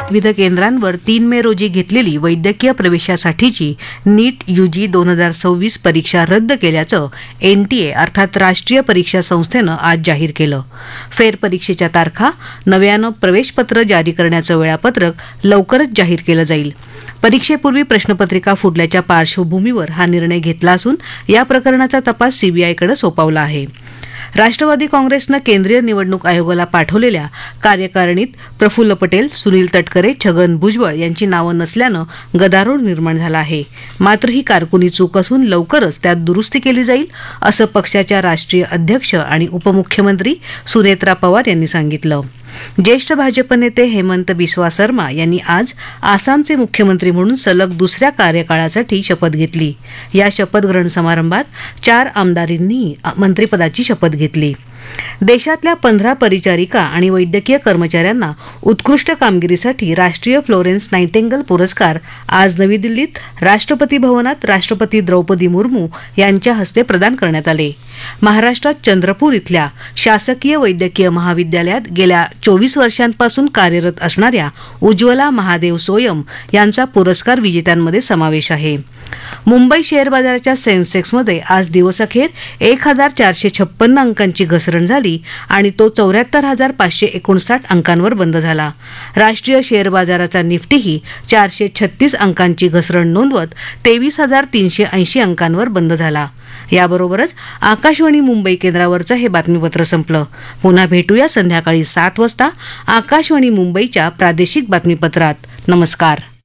विविध केंद्रांवर 3 मे रोजी घेतलेली वैद्यकीय प्रवेशासाठीची नीट यूजी 2026 परीक्षा रद्द केल्याचं एनटीए अर्थात राष्ट्रीय परीक्षा संस्थेनं आज जाहीर केलं. फेरपरीक्षेच्या तारखा, नव्यानं प्रवेशपत्र जारी करण्याचं वेळापत्रक लवकरच जाहीर केलं जाईल. परीक्षेपूर्वी प्रश्नपत्रिका फुटल्याच्या पार्श्वभूमीवर हा निर्णय घेतला असून या प्रकरणाचा तपास सीबीआयकडे सोपवला आहे. राष्ट्रवादी काँग्रेसनं केंद्रीय निवडणूक आयोगाला पाठवलेल्या कार्यकारिणीत प्रफुल्ल पटेल, सुनील तटकरे, छगन भुजबळ यांची नावं नसल्यानं गदारोळ निर्माण झाला आहे. मात्र ही कारकुनी चूक असून लवकरच त्यात दुरुस्ती केली जाईल असं पक्षाच्या राष्ट्रीय अध्यक्ष आणि उपमुख्यमंत्री सुनेत्रा पवार यांनी सांगितलं. ज्येष्ठ भाजप नेते हेमंत बिस्वा शर्मा यांनी आज आसामचे मुख्यमंत्री म्हणून सलग दुसऱ्या कार्यकाळासाठी शपथ घेतली. या शपथग्रहण समारंभात 4 आमदारांनी मंत्रिपदाची शपथ घेतली. देशातल्या 15 परिचारिका आणि वैद्यकीय कर्मचाऱ्यांना उत्कृष्ट कामगिरीसाठी राष्ट्रीय फ्लोरेन्स नायटिंगेल पुरस्कार आज नवी दिल्लीत राष्ट्रपती भवनात राष्ट्रपती द्रौपदी मुर्मू यांच्या हस्ते प्रदान करण्यात आले. महाराष्ट्रात चंद्रपूर इथल्या शासकीय वैद्यकीय महाविद्यालयात गेल्या 24 वर्षांपासून कार्यरत असणाऱ्या उज्ज्वला महादेव सोयम यांचा पुरस्कार विजेत्यांमध्ये समावेश आहे. मुंबई शेअर बाजाराच्या सेन्सेक्समध्ये आज दिवसअखेर 1456 अंकांची घसरण झाली आणि तो 74,559 अंकांवर बंद झाला. राष्ट्रीय शेअर बाजाराचा निफ्टीही 436 अंकांची घसरण नोंदवत 23,380 अंकांवर बंद झाला. याबरोबरच आकाशवाणी मुंबई केंद्रावरचं हे बातमीपत्र संपलं. पुन्हा भेटूया संध्याकाळी 7 वाजता आकाशवाणी मुंबईच्या प्रादेशिक बातमीपत्रात. नमस्कार.